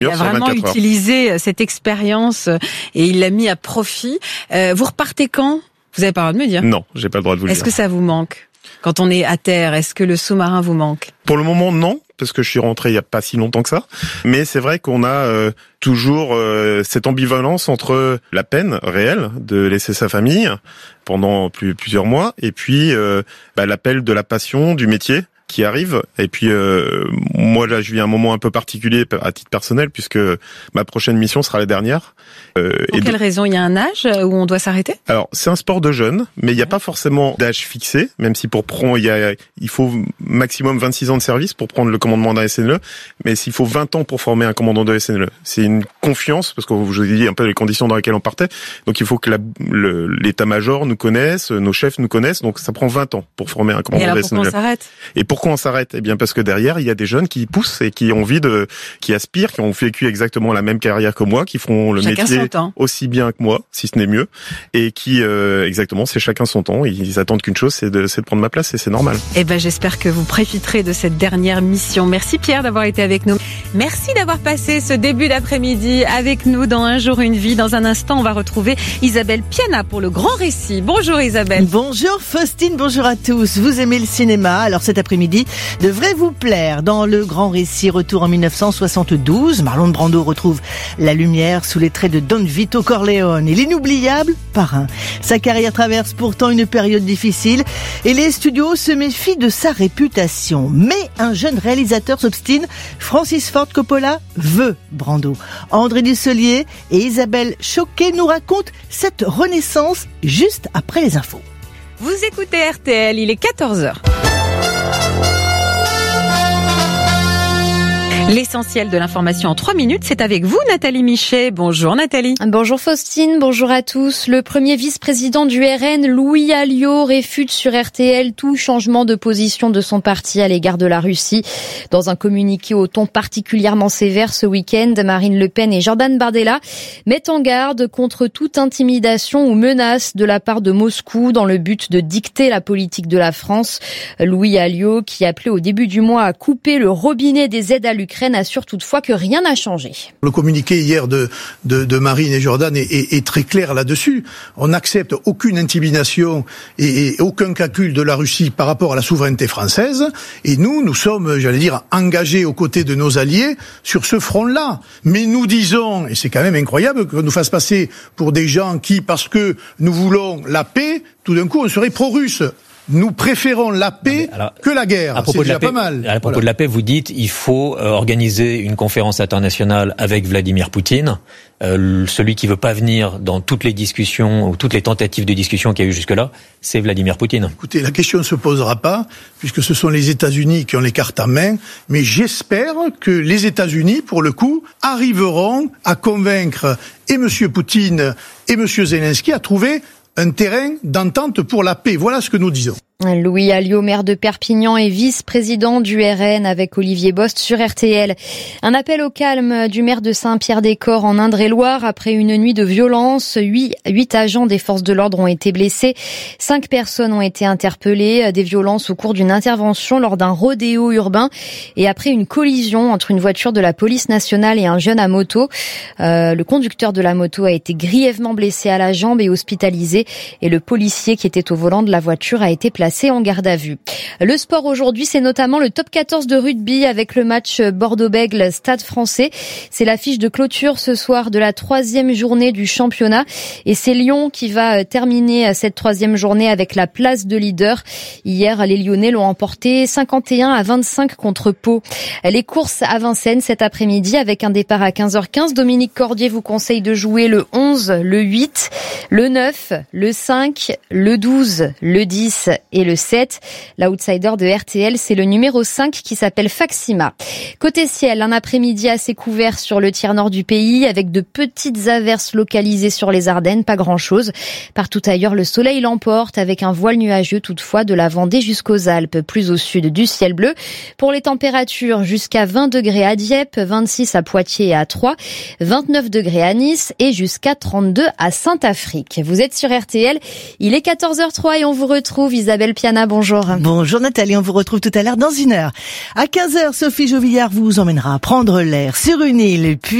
Il a vraiment utilisé cette expérience et il l'a mis à profit. Vous repartez quand ? Vous n'avez pas le droit de me dire. Non, j'ai pas le droit de vous le dire. Est-ce que ça vous manque ? Quand on est à terre, est-ce que le sous-marin vous manque ? Pour le moment, non, parce que je suis rentré il y a pas si longtemps que ça. Mais c'est vrai qu'on a toujours cette ambivalence entre la peine réelle de laisser sa famille pendant plusieurs mois et puis l'appel de la passion, du métier qui arrive. Et puis moi là je vis un moment un peu particulier à titre personnel puisque ma prochaine mission sera la dernière. Pour quelle raison ? Il y a un âge où on doit s'arrêter ? Alors c'est un sport de jeunes, mais il n'y a pas forcément d'âge fixé, même si pour prendre il faut maximum 26 ans de service pour prendre le commandement d'un SNLE, mais s'il faut 20 ans pour former un commandant de SNLE. C'est une confiance, parce que je vous ai dit un peu les conditions dans lesquelles on partait, donc il faut que l'état-major nous connaisse, nos chefs nous connaissent, donc ça prend 20 ans pour former un commandant de SNLE. Et alors pourquoi on s'arrête ? Et pourquoi on s'arrête ? Eh bien parce que derrière, il y a des jeunes qui poussent et qui ont envie qui aspirent, qui ont vécu exactement la même carrière que moi, qui font le métier aussi bien que moi, si ce n'est mieux, et qui, exactement, c'est chacun son temps. Ils attendent qu'une chose, c'est de prendre ma place et c'est normal. Eh ben, j'espère que vous profiterez de cette dernière mission. Merci Pierre d'avoir été avec nous. Merci d'avoir passé ce début d'après-midi avec nous dans Un jour une vie. Dans un instant, on va retrouver Isabelle Piana pour le grand récit. Bonjour Isabelle. Bonjour Faustine, bonjour à tous. Vous aimez le cinéma, alors cet après-midi devrait vous plaire. Dans le grand récit, retour en 1972, Marlon Brando retrouve la lumière sous les traits de Don Vito Corleone et l'inoubliable Parrain. Sa carrière traverse pourtant une période difficile et les studios se méfient de sa réputation. Mais un jeune réalisateur s'obstine, Francis Ford Coppola veut Brando. André Dussolier et Isabelle Choquet nous racontent cette renaissance juste après les infos. Vous écoutez RTL, il est 14h. L'essentiel de l'information en 3 minutes, c'est avec vous Nathalie Michet. Bonjour Nathalie. Bonjour Faustine, bonjour à tous. Le premier vice-président du RN, Louis Alliot, réfute sur RTL tout changement de position de son parti à l'égard de la Russie. Dans un communiqué au ton particulièrement sévère ce week-end, Marine Le Pen et Jordan Bardella mettent en garde contre toute intimidation ou menace de la part de Moscou dans le but de dicter la politique de la France. Louis Alliot, qui appelait au début du mois à couper le robinet des aides à l'Ukraine, assure toutefois que rien n'a changé. Le communiqué hier de Marine et Jordan est très clair là-dessus. On n'accepte aucune intimidation et aucun calcul de la Russie par rapport à la souveraineté française. Et nous sommes, engagés aux côtés de nos alliés sur ce front-là. Mais nous disons, et c'est quand même incroyable qu'on nous fasse passer pour des gens qui, parce que nous voulons la paix, tout d'un coup on serait pro-russe. Nous préférons la paix que la guerre. C'est déjà pas mal. À propos de la paix, vous dites il faut organiser une conférence internationale avec Vladimir Poutine. Celui qui veut pas venir dans toutes les discussions ou toutes les tentatives de discussion qu'il y a eu jusque-là, c'est Vladimir Poutine. Écoutez, la question ne se posera pas, puisque ce sont les États-Unis qui ont les cartes en main, mais j'espère que les États-Unis, pour le coup, arriveront à convaincre et M. Poutine et M. Zelensky à trouver un terrain d'entente pour la paix. Voilà ce que nous disons. Louis Alliot, maire de Perpignan et vice-président du RN avec Olivier Bost sur RTL. Un appel au calme du maire de Saint-Pierre-des-Corps en Indre-et-Loire après une nuit de violence. 8 agents des forces de l'ordre ont été blessés. 5 personnes ont été interpellées. Des violences au cours d'une intervention lors d'un rodéo urbain et après une collision entre une voiture de la police nationale et un jeune à moto. Le conducteur de la moto a été grièvement blessé à la jambe et hospitalisé. Et le policier qui était au volant de la voiture a été placé en garde à vue. Le sport aujourd'hui, c'est notamment le top 14 de rugby avec le match Bordeaux-Bègles Stade Français. C'est l'affiche de clôture ce soir de la 3e journée du championnat. Et c'est Lyon qui va terminer cette 3e journée avec la place de leader. Hier, les Lyonnais l'ont emporté 51-25 contre Pau. Les courses à Vincennes cet après-midi avec un départ à 15h15. Dominique Cordier vous conseille de jouer le 11, le 8, le 9, le 5, le 12, le 10 et le 7. L'outsider de RTL, c'est le numéro 5 qui s'appelle Faxima. Côté ciel, un après-midi assez couvert sur le tiers nord du pays avec de petites averses localisées sur les Ardennes, pas grand-chose. Partout ailleurs, le soleil l'emporte avec un voile nuageux toutefois de la Vendée jusqu'aux Alpes, plus au sud du ciel bleu. Pour les températures, jusqu'à 20 degrés à Dieppe, 26 à Poitiers et à Troyes, 29 degrés à Nice et jusqu'à 32 à Saint-Affrique. Vous êtes sur RTL, il est 14h03 et on vous retrouve Isabelle Isabelle Piana, bonjour. Bonjour Nathalie, on vous retrouve tout à l'heure dans 1 heure. À 15h, Sophie Jovillard vous emmènera prendre l'air sur une île, puis